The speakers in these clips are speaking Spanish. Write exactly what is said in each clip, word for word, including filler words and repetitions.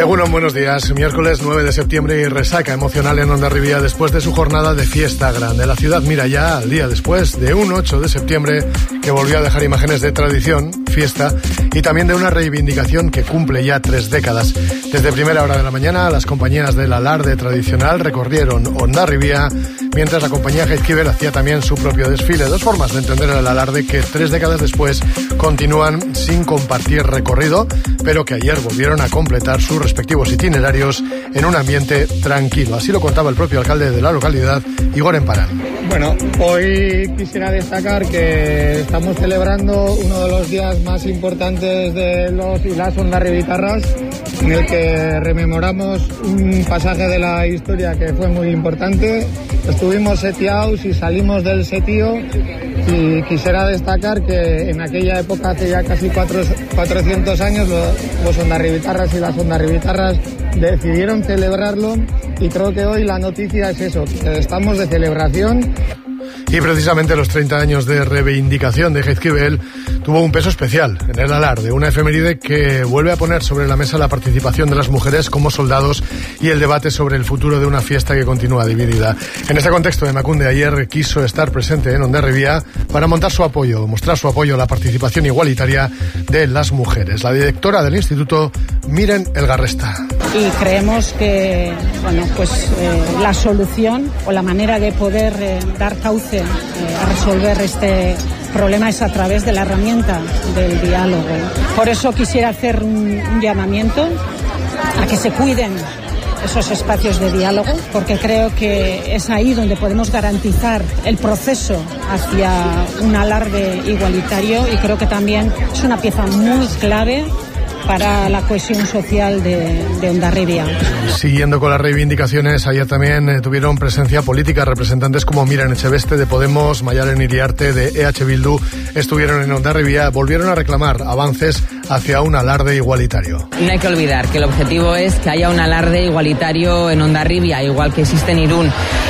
Egunon, buenos días. Miércoles nueve de septiembre y resaca emocional en Hondarribia después de su jornada de fiesta grande. La ciudad mira ya al día después de un ocho de septiembre que volvió a dejar imágenes de tradición, fiesta y también de una reivindicación que cumple ya tres décadas. Desde primera hora de la mañana, las compañías del alarde tradicional recorrieron Hondarribia, mientras la compañía Jaizkibel hacía también su propio desfile. Dos formas de entender el alarde que tres décadas después continúan sin compartir recorrido, pero que ayer volvieron a completar sus respectivos itinerarios en un ambiente tranquilo. Así lo contaba el propio alcalde de la localidad, Igor Emparán. Bueno, hoy quisiera destacar que estamos celebrando uno de los días más importantes de los y las hondarribitarras, en el que rememoramos un pasaje de la historia que fue muy importante. Estuvimos setiados y salimos del setío, y quisiera destacar que en aquella época, hace ya casi cuatro, cuatrocientos años, los, los hondarribitarras y las hondarribitarras decidieron celebrarlo, y creo que hoy la noticia es eso, que estamos de celebración. Y precisamente los treinta años de reivindicación de Jaizkibel tuvo un peso especial en el alarde, una efeméride que vuelve a poner sobre la mesa la participación de las mujeres como soldados y el debate sobre el futuro de una fiesta que continúa dividida. En este contexto, Emakunde ayer quiso estar presente en Hondarribia para montar su apoyo, mostrar su apoyo a la participación igualitaria de las mujeres. La directora del instituto, Miren Elgarresta. Y creemos que, bueno, pues eh, la solución o la manera de poder eh, dar cauce eh, a resolver este problema es a través de la herramienta del diálogo. Por eso quisiera hacer un, un llamamiento a que se cuiden esos espacios de diálogo, porque creo que es ahí donde podemos garantizar el proceso hacia un alarde igualitario, y creo que también es una pieza muy clave para la cohesión social de, de Hondarribia. Siguiendo con las reivindicaciones, ayer también eh, tuvieron presencia política representantes como Miren Echeveste de Podemos, Mayalen Iriarte de E H Bildu, estuvieron en Hondarribia, volvieron a reclamar avances hacia un alarde igualitario. No hay que olvidar que el objetivo es que haya un alarde igualitario en Hondarribia, igual que existe en Irún,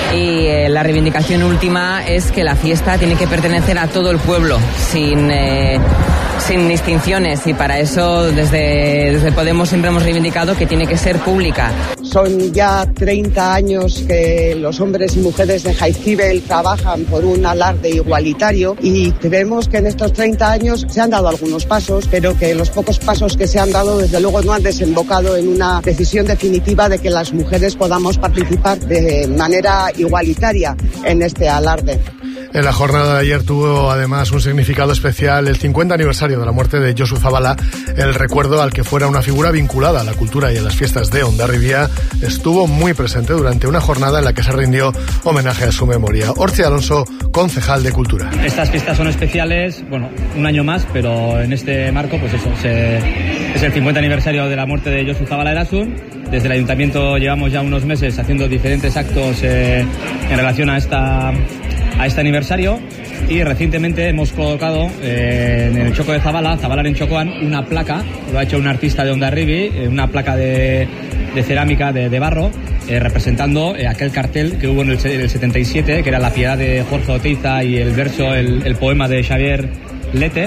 y eh, la reivindicación última es que la fiesta tiene que pertenecer a todo el pueblo, sin... Eh, sin distinciones, y para eso desde, desde Podemos siempre hemos reivindicado que tiene que ser pública. Son ya treinta años que los hombres y mujeres de Jaizkibel trabajan por un alarde igualitario, y creemos que en estos treinta años se han dado algunos pasos, pero que los pocos pasos que se han dado desde luego no han desembocado en una decisión definitiva de que las mujeres podamos participar de manera igualitaria en este alarde. En la jornada de ayer tuvo además un significado especial el cincuenta aniversario de la muerte de Josu Zabala. El recuerdo al que fuera una figura vinculada a la cultura y a las fiestas de Hondarribia estuvo muy presente durante una jornada en la que se rindió homenaje a su memoria. Ortzi Alonso, concejal de Cultura. Estas fiestas son especiales, bueno, un año más, pero en este marco, pues eso, se, es el cincuenta aniversario de la muerte de Josu Zabala Erasun. Desde el Ayuntamiento llevamos ya unos meses haciendo diferentes actos eh, en relación a esta... a este aniversario, y recientemente hemos colocado eh, en el Choco de Zabala, Zabala en Chocoan, una placa, lo ha hecho un artista de Hondarribi, eh, una placa de, de cerámica de, de barro, eh, representando eh, aquel cartel que hubo en el, el setenta y siete, que era La Piedad de Jorge Oteiza y el verso, el, el poema de Xavier Lete.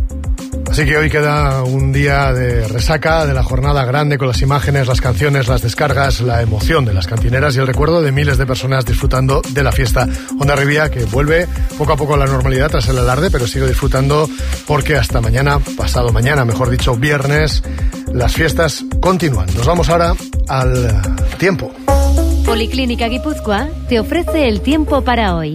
Así que hoy queda un día de resaca de la jornada grande, con las imágenes, las canciones, las descargas, la emoción de las cantineras y el recuerdo de miles de personas disfrutando de la fiesta. Hondarribia, que vuelve poco a poco a la normalidad tras el alarde, pero sigue disfrutando porque hasta mañana, pasado mañana, mejor dicho, viernes, las fiestas continúan. Nos vamos ahora al tiempo. Policlínica Guipúzcoa te ofrece el tiempo para hoy.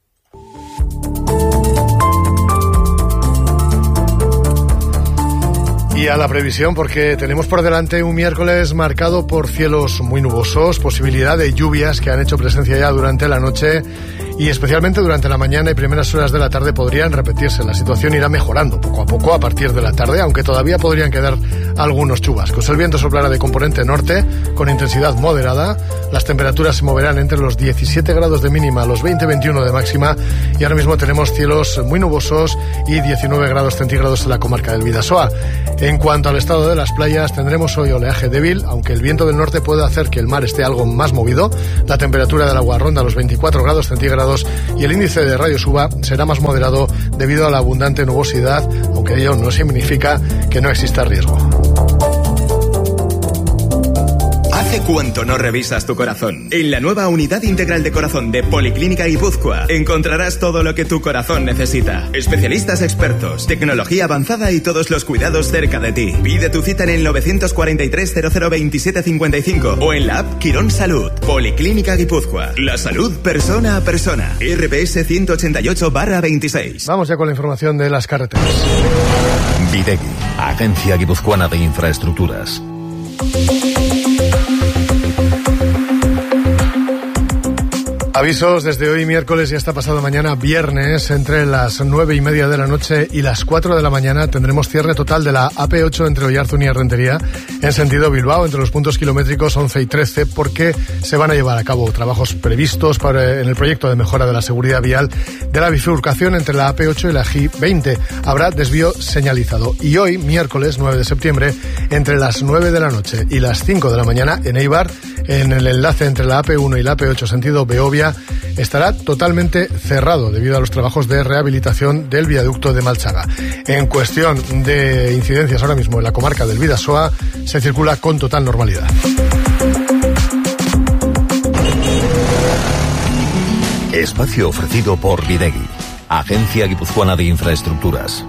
Y a la previsión, porque tenemos por delante un miércoles marcado por cielos muy nubosos, posibilidad de lluvias que han hecho presencia ya durante la noche, y especialmente durante la mañana y primeras horas de la tarde podrían repetirse. La situación irá mejorando poco a poco a partir de la tarde, aunque todavía podrían quedar algunos chubascos. El viento soplará de componente norte con intensidad moderada. Las temperaturas se moverán entre los diecisiete grados de mínima a los veinte veintiuno de máxima, y ahora mismo tenemos cielos muy nubosos y diecinueve grados centígrados en la comarca del Bidasoa. En cuanto al estado de las playas, tendremos hoy oleaje débil, aunque el viento del norte puede hacer que el mar esté algo más movido. La temperatura del agua ronda los veinticuatro grados centígrados y el índice de radio suba será más moderado debido a la abundante nubosidad, aunque ello no significa que no exista riesgo. ¿Hace cuánto no revisas tu corazón? En la nueva Unidad Integral de Corazón de Policlínica Guipúzcoa encontrarás todo lo que tu corazón necesita. Especialistas expertos, tecnología avanzada y todos los cuidados cerca de ti. Pide tu cita en el novecientos cuarenta y tres cero cero veintisiete cincuenta y cinco o en la app Quirón Salud. Policlínica Guipúzcoa. La salud persona a persona. R P S ciento ochenta y ocho barra veintiséis. Vamos ya con la información de las carreteras. Videgui, Agencia Guipuzcoana de Infraestructuras. Avisos desde hoy miércoles y hasta pasado mañana viernes. Entre las nueve y media de la noche y las cuatro de la mañana tendremos cierre total de la A P ocho entre Oiarzun y Errentería en sentido Bilbao, entre los puntos kilométricos once y trece, porque se van a llevar a cabo trabajos previstos para, en el proyecto de mejora de la seguridad vial de la bifurcación entre la A P ocho y la G veinte. Habrá desvío señalizado. Y hoy, miércoles nueve de septiembre, entre las nueve de la noche y las cinco de la mañana, en Eibar, en el enlace entre la A P uno y la A P ocho sentido Beovia, estará totalmente cerrado debido a los trabajos de rehabilitación del viaducto de Malchaga. En cuestión de incidencias ahora mismo en la comarca del Bidasoa, se circula con total normalidad. Espacio ofrecido por Videgui, Agencia Guipuzcoana de Infraestructuras.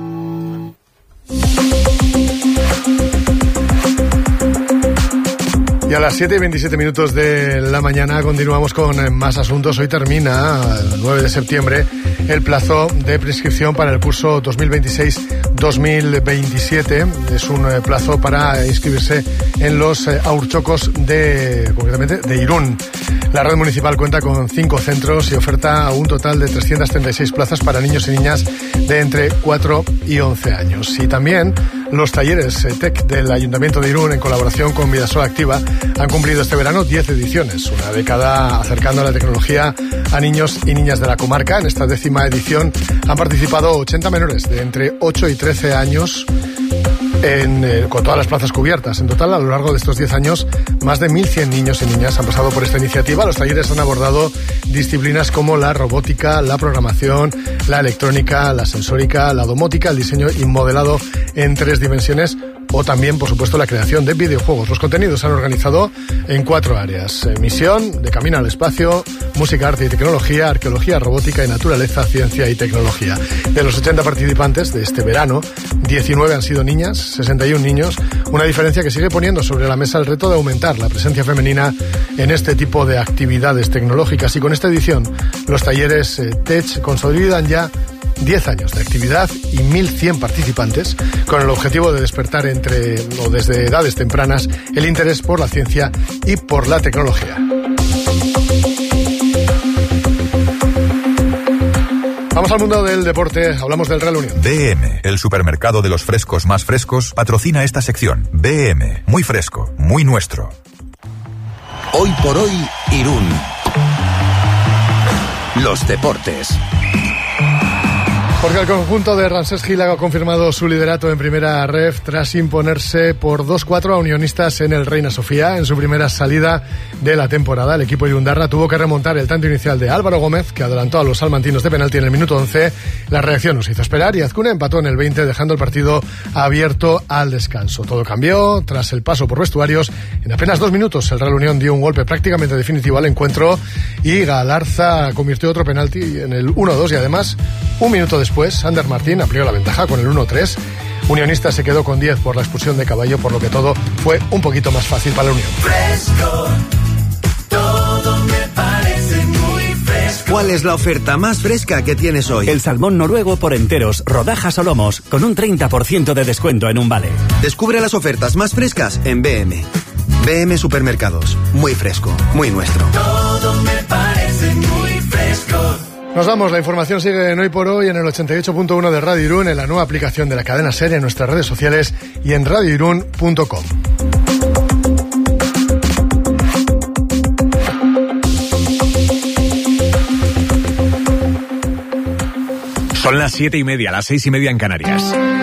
Y a las siete y veintisiete minutos de la mañana continuamos con más asuntos. Hoy termina, el nueve de septiembre, el plazo de prescripción para el curso dos mil veintiséis dos mil veintisiete. Es un plazo para inscribirse en los Haurtxokos de, concretamente, de Irún. La red municipal cuenta con cinco centros y oferta un total de trescientas treinta y seis plazas para niños y niñas de entre cuatro y once años. Y también los talleres T E C del Ayuntamiento de Irún, en colaboración con Vidasoa Activa, han cumplido este verano diez ediciones, una década acercando la tecnología a niños y niñas de la comarca. En esta décima edición han participado ochenta menores de entre ocho y trece años, en, eh, con todas las plazas cubiertas. En total, a lo largo de estos diez años, más de mil cien niños y niñas han pasado por esta iniciativa. Los talleres han abordado disciplinas como la robótica, la programación, la electrónica, la sensórica, la domótica, el diseño y modelado en tres dimensiones, o también, por supuesto, la creación de videojuegos. Los contenidos se han organizado en cuatro áreas: eh, misión, de camino al espacio, música, arte y tecnología, arqueología, robótica y naturaleza, ciencia y tecnología. De los ochenta participantes de este verano, diecinueve han sido niñas, sesenta y uno niños, una diferencia que sigue poniendo sobre la mesa el reto de aumentar la presencia femenina en este tipo de actividades tecnológicas. Y con esta edición, los talleres eh, T E C consolidan ya diez años de actividad y mil cien participantes, con el objetivo de despertar entre o desde edades tempranas el interés por la ciencia y por la tecnología. Vamos al mundo del deporte, hablamos del Real Unión. B M, el supermercado de los frescos más frescos, patrocina esta sección. B M, muy fresco, muy nuestro. Hoy por hoy, Irún. Los deportes. Porque el conjunto de Ramsés Gil ha confirmado su liderato en primera ref tras imponerse por dos cuatro a Unionistas en el Reina Sofía en su primera salida de la temporada. El equipo irundarra tuvo que remontar el tanto inicial de Álvaro Gómez, que adelantó a los salmantinos de penalti en el minuto once. La reacción nos hizo esperar y Azcuna empató en el veinte, dejando el partido abierto al descanso. Todo cambió tras el paso por vestuarios. En apenas dos minutos el Real Unión dio un golpe prácticamente definitivo al encuentro y Galarza convirtió otro penalti en el uno dos y además, un minuto después, Después, Ander Martín amplió la ventaja con el uno tres. Unionista se quedó con diez por la expulsión de Caballo, por lo que todo fue un poquito más fácil para la Unión. Fresco, todo me parece muy fresco. ¿Cuál es la oferta más fresca que tienes hoy? El salmón noruego por enteros, rodajas o lomos, con un treinta por ciento de descuento en un vale. Descubre las ofertas más frescas en B M. B M Supermercados. Muy fresco, muy nuestro. Todo me parece muy fresco. Nos vamos, la información sigue en Hoy por Hoy en el ochenta y ocho punto uno de Radio Irún, en la nueva aplicación de la cadena SER, en nuestras redes sociales y en radio irún punto com. Son las siete y media, las seis y media en Canarias.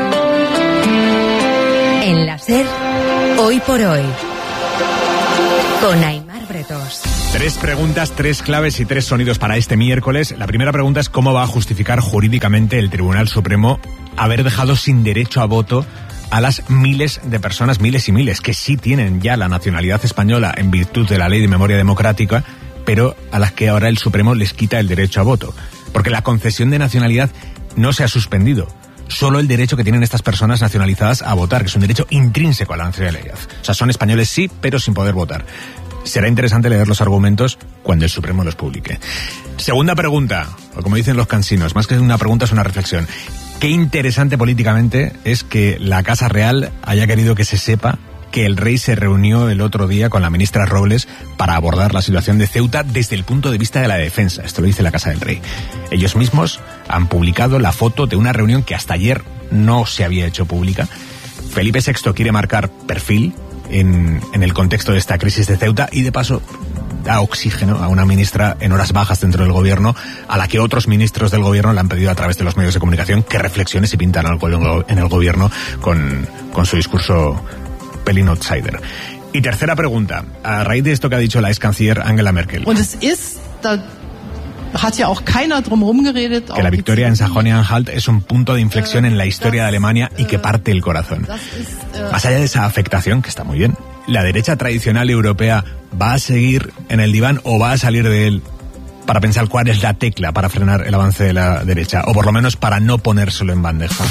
En la SER, Hoy por Hoy, con Aimar Bretos. Tres preguntas, tres claves y tres sonidos para este miércoles. La primera pregunta es cómo va a justificar jurídicamente el Tribunal Supremo haber dejado sin derecho a voto a las miles de personas, miles y miles, que sí tienen ya la nacionalidad española en virtud de la Ley de Memoria Democrática, pero a las que ahora el Supremo les quita el derecho a voto. Porque la concesión de nacionalidad no se ha suspendido. Solo el derecho que tienen estas personas nacionalizadas a votar, que es un derecho intrínseco a la nacionalidad. O sea, son españoles sí, pero sin poder votar. Será interesante leer los argumentos cuando el Supremo los publique. Segunda pregunta, o como dicen los cansinos, más que una pregunta es una reflexión. Qué interesante políticamente es que la Casa Real haya querido que se sepa que el rey se reunió el otro día con la ministra Robles para abordar la situación de Ceuta desde el punto de vista de la defensa. Esto lo dice la Casa del Rey. Ellos mismos han publicado la foto de una reunión que hasta ayer no se había hecho pública. Felipe sexto quiere marcar perfil en, en el contexto de esta crisis de Ceuta y de paso da oxígeno a una ministra en horas bajas dentro del gobierno, a la que otros ministros del gobierno le han pedido a través de los medios de comunicación que reflexione si pintan algo en el gobierno con, con su discurso pelín outsider. Y tercera pregunta, a raíz de esto que ha dicho la ex canciller Angela Merkel. Und es ist, da hat ja auch keiner drum rumgeredet. Que la victoria en Sajonia-Anhalt es un punto de inflexión en la historia de Alemania y que parte el corazón. Más allá de esa afectación, que está muy bien, ¿la derecha tradicional europea va a seguir en el diván o va a salir de él para pensar cuál es la tecla para frenar el avance de la derecha? O por lo menos para no ponérselo en bandeja.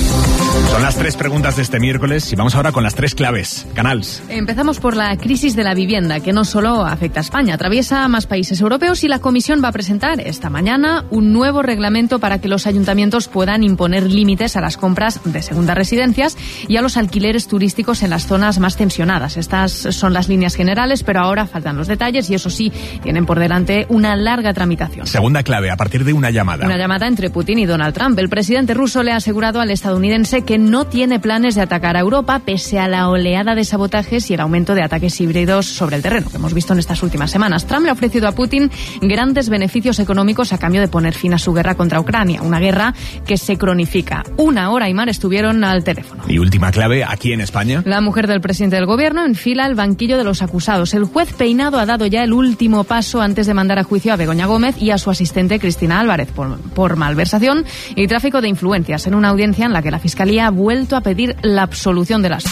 Son las tres preguntas de este miércoles y vamos ahora con las tres claves. Canals. Empezamos por la crisis de la vivienda, que no solo afecta a España, atraviesa más países europeos y la Comisión va a presentar esta mañana un nuevo reglamento para que los ayuntamientos puedan imponer límites a las compras de segundas residencias y a los alquileres turísticos en las zonas más tensionadas. Estas son las líneas generales, pero ahora faltan los detalles y eso sí, tienen por delante una larga tramitación. Segunda clave, a partir de una llamada. Una llamada entre Putin y Donald Trump. El presidente ruso le ha asegurado al estadounidense que no tiene planes de atacar a Europa pese a la oleada de sabotajes y el aumento de ataques híbridos sobre el terreno que hemos visto en estas últimas semanas. Trump le ha ofrecido a Putin grandes beneficios económicos a cambio de poner fin a su guerra contra Ucrania, una guerra que se cronifica. Una hora y más estuvieron al teléfono. Y última clave, aquí en España. La mujer del presidente del gobierno enfila el banquillo de los acusados. El juez Peinado ha dado ya el último paso antes de mandar a juicio a Begoña Gómez y a su asistente Cristina Álvarez por, por malversación y tráfico de influencias en una audiencia en la que la Fiscalía ha vuelto a pedir la absolución de las.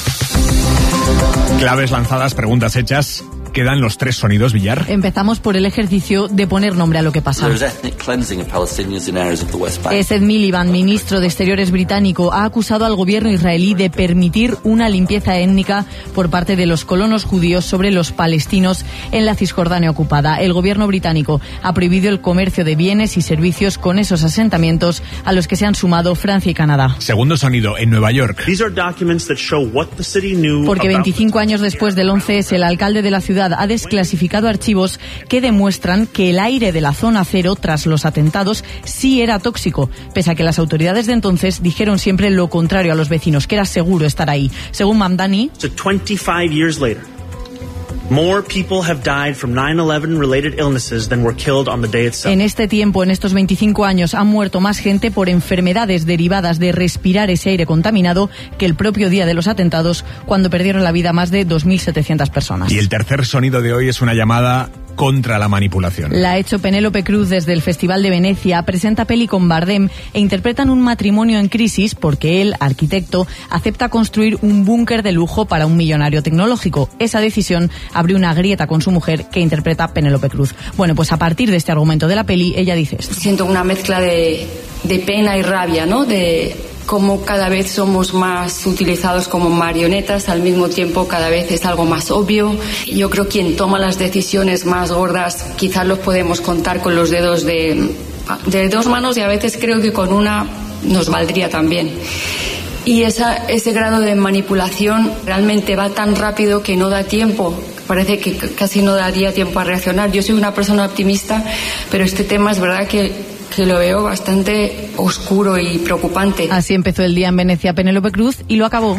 Claves lanzadas, preguntas hechas. Quedan los tres sonidos, Villar. Empezamos por el ejercicio de poner nombre a lo que pasa. Ed Miliband, ministro de Exteriores británico, ha acusado al gobierno israelí de permitir una limpieza étnica por parte de los colonos judíos sobre los palestinos en la Cisjordania ocupada. El gobierno británico ha prohibido el comercio de bienes y servicios con esos asentamientos, a los que se han sumado Francia y Canadá. Segundo sonido, en Nueva York. Porque veinticinco años después del once ese, el alcalde de la ciudad ha desclasificado archivos que demuestran que el aire de la zona cero tras los atentados sí era tóxico, pese a que las autoridades de entonces dijeron siempre lo contrario a los vecinos, que era seguro estar ahí. Según Mamdani, More people have died from nine eleven related illnesses than were killed on the day itself. En este tiempo, en estos veinticinco años, han muerto más gente por enfermedades derivadas de respirar ese aire contaminado que el propio día de los atentados, cuando perdieron la vida más de dos mil setecientas personas. Y el tercer sonido de hoy es una llamada contra la manipulación. La ha hecho Penélope Cruz desde el Festival de Venecia, presenta peli con Bardem e interpretan un matrimonio en crisis porque él, arquitecto, acepta construir un búnker de lujo para un millonario tecnológico. Esa decisión abre una grieta con su mujer, que interpreta Penélope Cruz. Bueno, pues a partir de este argumento de la peli, ella dice esto. Siento una mezcla de, de pena y rabia, ¿no? De cómo cada vez somos más utilizados como marionetas, al mismo tiempo cada vez es algo más obvio. Yo creo que quien toma las decisiones más gordas quizás los podemos contar con los dedos de, de dos manos, y a veces creo que con una nos valdría también. Y esa, ese grado de manipulación realmente va tan rápido que no da tiempo. Parece que casi no daría tiempo a reaccionar. Yo soy una persona optimista, pero este tema es verdad que que lo veo bastante oscuro y preocupante. Así empezó el día en Venecia Penélope Cruz y lo acabó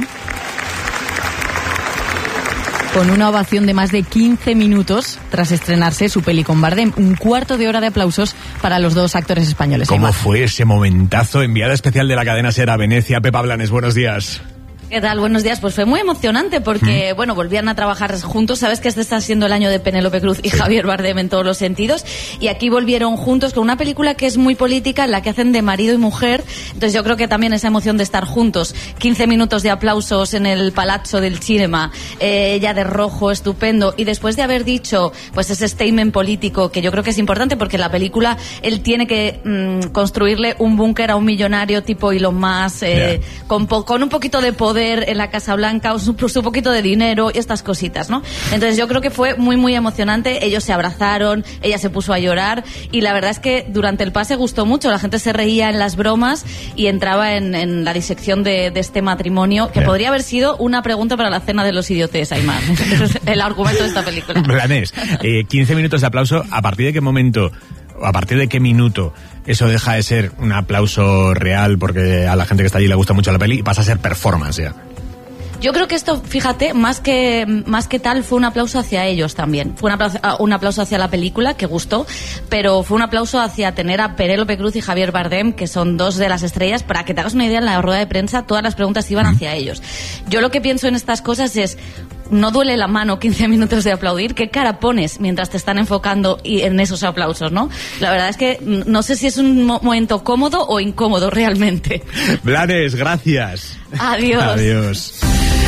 con una ovación de más de quince minutos tras estrenarse su peli con Bardem. Un cuarto de hora de aplausos para los dos actores españoles. ¿Cómo fue ese momentazo? Enviada especial de la cadena SER a Venecia, Pepa Blanes, buenos días. ¿Qué tal? Buenos días. Pues fue muy emocionante porque, mm. bueno, volvían a trabajar juntos. Sabes que este está siendo el año de Penélope Cruz y sí. Javier Bardem en todos los sentidos. Y aquí volvieron juntos con una película que es muy política, en la que hacen de marido y mujer. Entonces yo creo que también esa emoción de estar juntos. quince minutos de aplausos en el Palazzo del Cinema. Eh, ella de rojo, estupendo. Y después de haber dicho, pues ese statement político, que yo creo que es importante porque en la película él tiene que mmm, construirle un búnker a un millonario tipo Elon Musk, eh, yeah. con, po- con un poquito de poder en la Casa Blanca, su, su poquito de dinero y estas cositas, ¿no? Entonces yo creo que fue muy muy emocionante. Ellos se abrazaron, ella se puso a llorar y la verdad es que durante el pase gustó mucho. La gente se reía en las bromas y entraba en, en la disección de, de este matrimonio, que Bien. podría haber sido una pregunta para la cena de los idiotes, Aymar. El argumento de esta película. Blanes, eh, quince minutos de aplauso. ¿A partir de qué momento, a partir de qué minuto eso deja de ser un aplauso real porque a la gente que está allí le gusta mucho la peli y pasa a ser performance ya? Yo creo que esto, fíjate, más que más que tal, fue un aplauso hacia ellos también. Fue un aplauso, un aplauso hacia la película, que gustó, pero fue un aplauso hacia tener a Penélope Cruz y Javier Bardem, que son dos de las estrellas. Para que te hagas una idea, en la rueda de prensa todas las preguntas iban hacia ellos. Yo lo que pienso en estas cosas es, no duele la mano quince minutos de aplaudir. ¿Qué cara pones mientras te están enfocando y en esos aplausos, no? La verdad es que no sé si es un mo- momento cómodo o incómodo realmente. Blanes, gracias. Adiós. Adiós.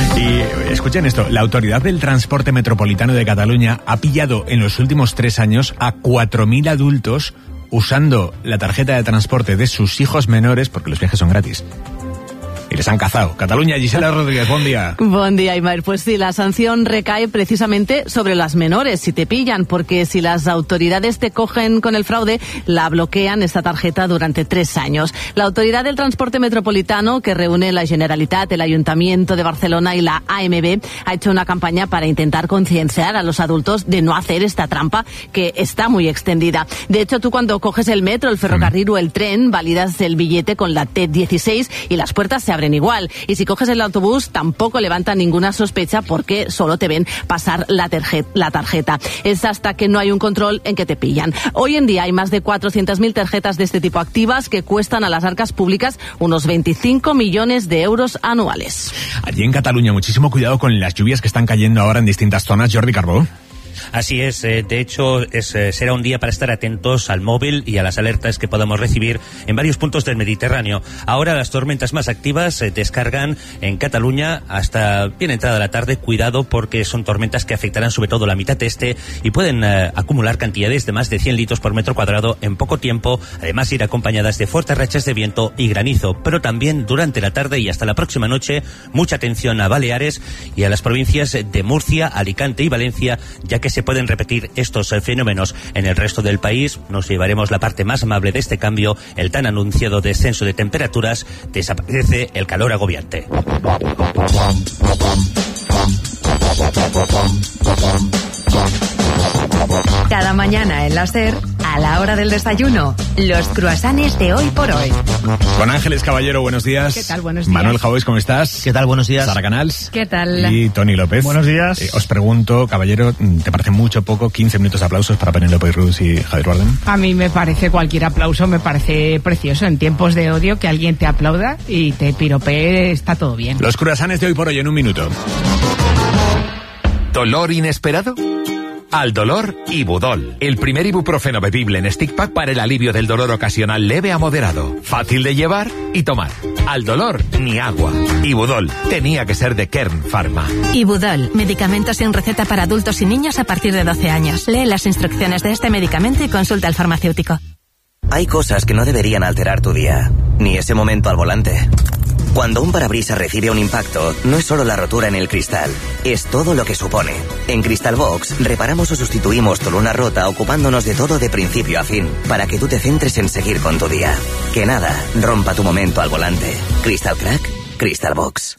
Y escuchen esto, la Autoridad del Transporte Metropolitano de Cataluña ha pillado en los últimos tres años a cuatro mil adultos usando la tarjeta de transporte de sus hijos menores, porque los viajes son gratis. Y les han cazado. Cataluña, Gisela Rodríguez, buen día. Buen día, Aymar. Pues sí, la sanción recae precisamente sobre las menores, si te pillan, porque si las autoridades te cogen con el fraude, la bloquean esta tarjeta durante tres años. La Autoridad del Transporte Metropolitano, que reúne la Generalitat, el Ayuntamiento de Barcelona y la A M B, ha hecho una campaña para intentar concienciar a los adultos de no hacer esta trampa, que está muy extendida. De hecho, tú cuando coges el metro, el ferrocarril mm. o el tren, validas el billete con la T dieciséis y las puertas se abren igual. Y si coges el autobús, tampoco levanta ninguna sospecha porque solo te ven pasar la, terje- la tarjeta. Es hasta que no hay un control en que te pillan. Hoy en día hay más de cuatrocientas mil tarjetas de este tipo activas que cuestan a las arcas públicas unos veinticinco millones de euros anuales. Allí en Cataluña, muchísimo cuidado con las lluvias que están cayendo ahora en distintas zonas. Jordi Carbó. Así es, eh, de hecho es, eh, será un día para estar atentos al móvil y a las alertas que podamos recibir en varios puntos del Mediterráneo. Ahora las tormentas más activas eh, descargan en Cataluña hasta bien entrada la tarde. Cuidado porque son tormentas que afectarán sobre todo la mitad este y pueden eh, acumular cantidades de más de cien litros por metro cuadrado en poco tiempo, además ir acompañadas de fuertes rachas de viento y granizo. Pero también durante la tarde y hasta la próxima noche, mucha atención a Baleares y a las provincias de Murcia, Alicante y Valencia, ya que se pueden repetir estos fenómenos en el resto del país. Nos llevaremos la parte más amable de este cambio, el tan anunciado descenso de temperaturas. Desaparece el calor agobiante. Cada mañana en la SER, a la hora del desayuno, los croissants de Hoy por Hoy. Con Ángeles Caballero, buenos días. ¿Qué tal? Buenos días. Manuel Jaués, ¿cómo estás? ¿Qué tal? Buenos días. Sara Canals. ¿Qué tal? Y Tony López. Buenos días. Eh, os pregunto, Caballero, ¿te parece mucho o poco quince minutos de aplausos para Penélope Cruz y Javier Bardem? A mí me parece, cualquier aplauso me parece precioso. En tiempos de odio, que alguien te aplauda y te piropee, está todo bien. Los croissants de Hoy por Hoy en un minuto. ¿Dolor inesperado? Al dolor, Ibudol, el primer ibuprofeno bebible en stick pack para el alivio del dolor ocasional leve a moderado. Fácil de llevar y tomar. Al dolor, ni agua. Ibudol, tenía que ser de Kern Pharma. Ibudol, medicamento sin receta para adultos y niños a partir de doce años. Lee las instrucciones de este medicamento y consulta al farmacéutico. Hay cosas que no deberían alterar tu día, ni ese momento al volante. Cuando un parabrisas recibe un impacto, no es solo la rotura en el cristal, es todo lo que supone. En Crystal Box, reparamos o sustituimos tu luna rota ocupándonos de todo de principio a fin, para que tú te centres en seguir con tu día. Que nada rompa tu momento al volante. Crystal Crack, Crystal Box.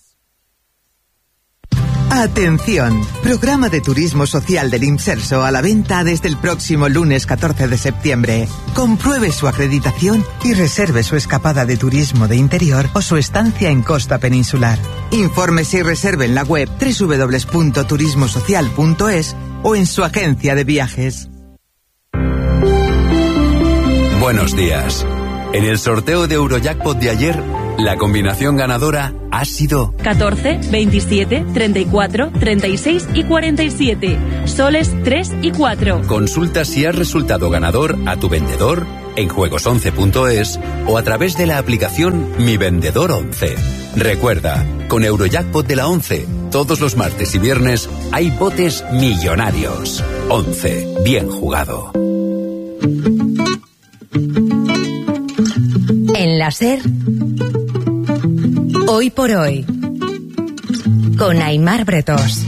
Atención, programa de turismo social del Imserso a la venta desde el próximo lunes catorce de septiembre. Compruebe su acreditación y reserve su escapada de turismo de interior o su estancia en costa peninsular. Infórmese y reserve en la web doble u doble u doble u punto turismo social punto es o en su agencia de viajes. Buenos días. En el sorteo de Eurojackpot de ayer, La combinación ganadora ha sido catorce, veintisiete, treinta y cuatro, treinta y seis y cuarenta y siete. Soles tres y cuatro. Consulta si has resultado ganador a tu vendedor en juegos once punto es o a través de la aplicación Mi Vendedor once. Recuerda, con Eurojackpot de la once, todos los martes y viernes hay botes millonarios. once, bien jugado. En la SER, Hoy por Hoy, con Aimar Bretós.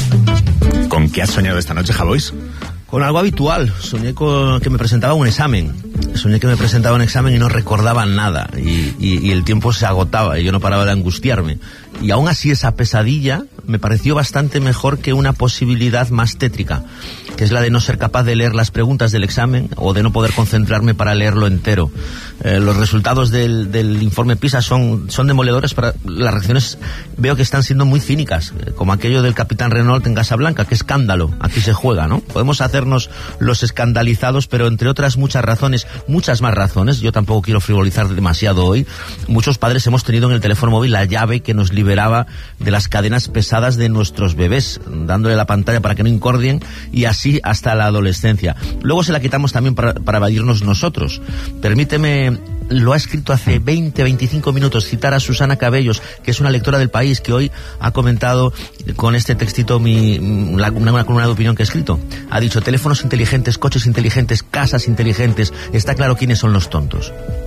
¿Con qué has soñado esta noche, Javois? Con algo habitual. Soñé con que me presentaba un examen. Soñé que me presentaba un examen y no recordaba nada. Y, y, y el tiempo se agotaba y yo no paraba de angustiarme. Y aún así esa pesadilla me pareció bastante mejor que una posibilidad más tétrica, que es la de no ser capaz de leer las preguntas del examen o de no poder concentrarme para leerlo entero. Eh, los resultados del, del informe PISA son, son demoledores. Para las reacciones veo que están siendo muy cínicas, eh, como aquello del capitán Renault en Casablanca. ¡Qué escándalo! Aquí se juega, ¿no? Podemos hacernos los escandalizados, pero entre otras muchas razones, muchas más razones, yo tampoco quiero frivolizar demasiado hoy, muchos padres hemos tenido en el teléfono móvil la llave que nos liberaba de las cadenas pesadas de nuestros bebés, dándole la pantalla para que no incordien, y así hasta la adolescencia. Luego se la quitamos también para, para evadirnos nosotros. Permíteme, lo ha escrito hace veinte, veinticinco minutos, citar a Susana Cabellos, que es una lectora del País, que hoy ha comentado con este textito mi, la, una, una columna de opinión que he escrito. Ha dicho: teléfonos inteligentes, coches inteligentes, casas inteligentes, está claro quiénes son los tontos.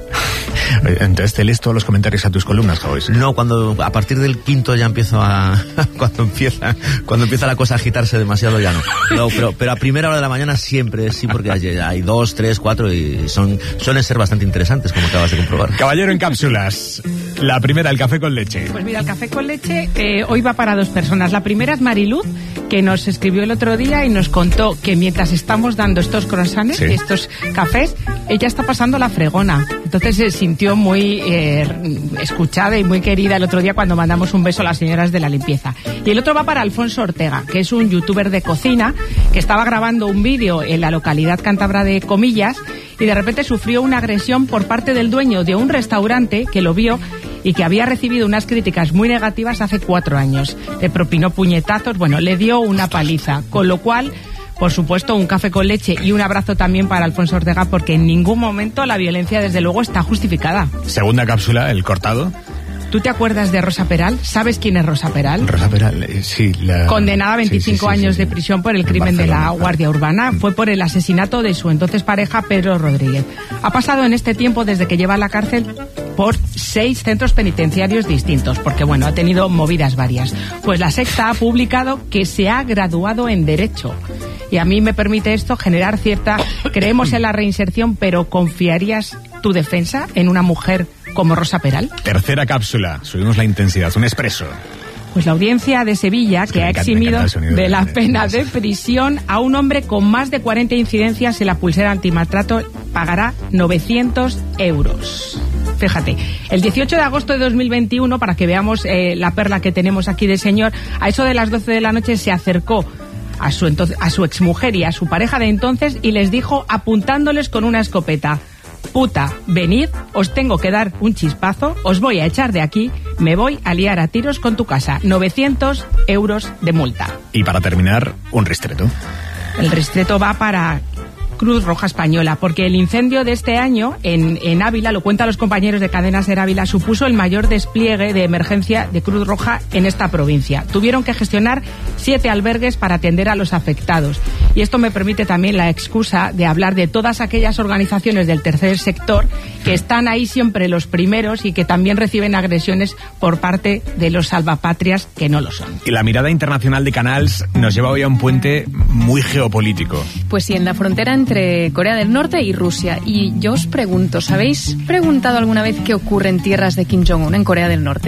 Entonces te lees todos los comentarios a tus columnas, Javois. No, cuando a partir del quinto ya empiezo a cuando empieza cuando empieza la cosa a agitarse demasiado ya no. No, pero pero a primera hora de la mañana siempre sí, porque hay, hay dos, tres, cuatro y son suelen ser bastante interesantes, como acabas de comprobar. Caballero en cápsulas. La primera, el café con leche. Pues mira, el café con leche eh, hoy va para dos personas. La primera es Mariluz, que nos escribió el otro día y nos contó que mientras estamos dando estos croissants, sí, estos cafés, ella está pasando la fregona. Entonces se sintió muy eh, escuchada y muy querida el otro día cuando mandamos un beso a las señoras de la limpieza. Y el otro va para Alfonso Ortega, que es un youtuber de cocina que estaba grabando un vídeo en la localidad cántabra de Comillas y de repente sufrió una agresión por parte del dueño de un restaurante que lo vio y que había recibido unas críticas muy negativas hace cuatro años. Le propinó puñetazos, bueno, le dio una paliza, con lo cual, por supuesto, un café con leche y un abrazo también para Alfonso Ortega, porque en ningún momento la violencia, desde luego, está justificada. Segunda cápsula, el cortado. ¿Tú te acuerdas de Rosa Peral? ¿Sabes quién es Rosa Peral? Rosa Peral, eh, sí. La... Condenada a veinticinco sí, sí, sí, años sí, sí. de prisión por el en crimen Barcelona, de la Guardia Urbana. Fue por el asesinato de su entonces pareja, Pedro Rodríguez. Ha pasado en este tiempo, desde que lleva a la cárcel, por seis centros penitenciarios distintos, porque, bueno, ha tenido movidas varias. Pues la Sexta ha publicado que se ha graduado en Derecho. Y a mí me permite esto generar cierta... Creemos en la reinserción, pero ¿confiarías tu defensa en una mujer como Rosa Peral? Tercera cápsula, subimos la intensidad, un expreso. Pues la audiencia de Sevilla, es que, que ha eximido de la pena de prisión a un hombre con más de cuarenta incidencias en la pulsera antimaltrato, pagará novecientos euros. Fíjate, el dieciocho de agosto de dos mil veintiuno, para que veamos eh, la perla que tenemos aquí del señor, a eso de las doce de la noche se acercó a su, entonces, a su exmujer y a su pareja de entonces y les dijo, apuntándoles con una escopeta: puta, venid, os tengo que dar un chispazo, os voy a echar de aquí, me voy a liar a tiros con tu casa. novecientos euros de multa. Y para terminar, un ristreto. El ristreto va para Cruz Roja Española, porque el incendio de este año en, en Ávila, lo cuentan los compañeros de Cadena SER Ávila, supuso el mayor despliegue de emergencia de Cruz Roja en esta provincia. Tuvieron que gestionar siete albergues para atender a los afectados. Y esto me permite también la excusa de hablar de todas aquellas organizaciones del tercer sector que están ahí siempre los primeros y que también reciben agresiones por parte de los salvapatrias que no lo son. Y la mirada internacional de Canals nos lleva hoy a un puente muy geopolítico. Pues sí, en la frontera entre Corea del Norte y Rusia. Y yo os pregunto, ¿sabéis preguntado alguna vez qué ocurre en tierras de Kim Jong-un en Corea del Norte?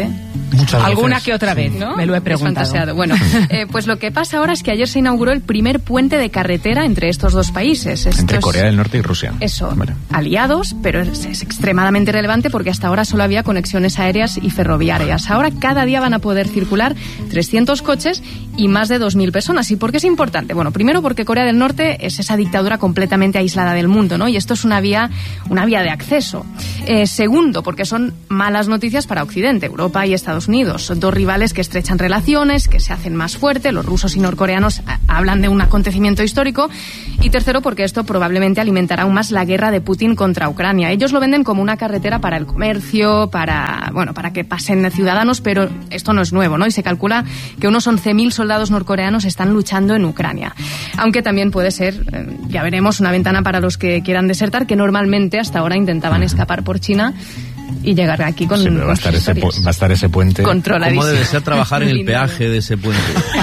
Muchas Alguna veces. que otra vez, ¿no? me lo he Es preguntado. fantaseado. Bueno, eh, pues lo que pasa ahora es que ayer se inauguró el primer puente de carretera entre estos dos países. Estos, Entre Corea del Norte y Rusia. Eso, Vale. aliados, pero es, es extremadamente relevante porque hasta ahora solo había conexiones aéreas y ferroviarias. Ahora cada día van a poder circular trescientos coches y más de dos mil personas. ¿Y por qué es importante? Bueno, primero porque Corea del Norte es esa dictadura completamente aislada del mundo, ¿no? Y esto es una vía, una vía de acceso. Eh, segundo, porque son malas noticias para Occidente, Europa y Estados Unidos. Son dos rivales que estrechan relaciones, que se hacen más fuertes. Los rusos y norcoreanos a- hablan de un acontecimiento histórico. Y tercero, porque esto probablemente alimentará aún más la guerra de Putin contra Ucrania. Ellos lo venden como una carretera para el comercio, para, bueno, para que pasen ciudadanos, pero esto no es nuevo, ¿no? Y se calcula que unos once mil soldados norcoreanos están luchando en Ucrania. Aunque también puede ser, eh, ya veremos, una ventana para los que quieran desertar, que normalmente hasta ahora intentaban escapar por China y llegar aquí con, Sí, pero va a con estar sus ese pu- historias. va a estar ese puente. Controladísimo. ¿Cómo debe ser trabajar en el Blindado. peaje de ese puente?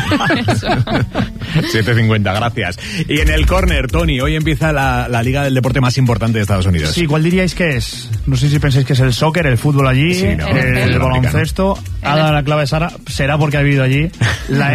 siete cincuenta, gracias. Y en el córner, Tony, hoy empieza la, la liga del deporte más importante de Estados Unidos. Sí, ¿cuál diríais que es? No sé si pensáis que es el soccer, el fútbol allí, Sí, no, el, el el americano. baloncesto. Ha dado la clave Sara, será porque ha vivido allí. La